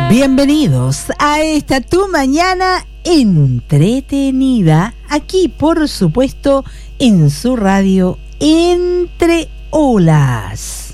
Bienvenidos a esta tu mañana entretenida, aquí por supuesto en su radio Entre Olas.